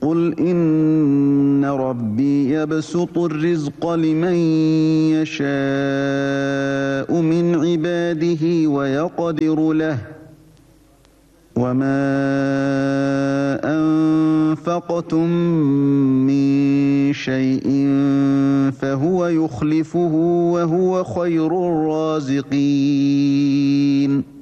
قل إن ربي يبسط الرزق لمن يشاء من عباده ويقدر له وما أنفقتم من شيء فهو يخلفه وهو خير الرازقين